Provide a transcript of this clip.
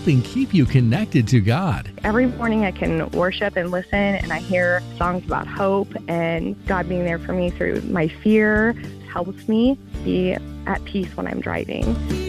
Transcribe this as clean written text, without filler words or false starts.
helping keep you connected to God. Every morning I can worship and listen, and I hear songs about hope and God being there for me through my fear. Helps me be at peace when I'm driving.